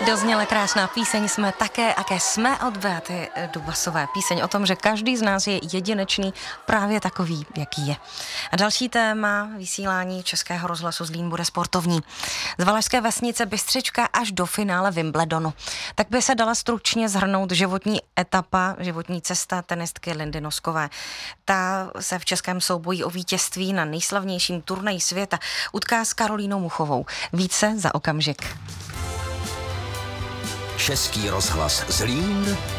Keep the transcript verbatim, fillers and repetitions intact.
Dozněla krásná píseň Jsme také, aké jsme od Beaty Dubasové. Píseň o tom, že každý z nás je jedinečný, právě takový, jaký je. A další téma vysílání Českého rozhlasu Zlín bude sportovní. Z Valašské vesnice Bystřička až do finále Wimbledonu. Tak by se dala stručně shrnout životní etapa, životní cesta tenistky Lindy Noskové. Ta se v českém souboji o vítězství na nejslavnějším turnaji světa utká s Karolínou Muchovou. Více za okamžik. Český rozhlas Zlín,